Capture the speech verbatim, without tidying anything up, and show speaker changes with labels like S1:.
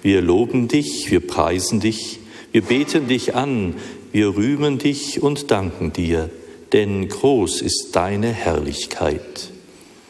S1: Wir loben dich, wir preisen dich, wir beten dich an, wir rühmen dich und danken dir, denn groß ist deine Herrlichkeit.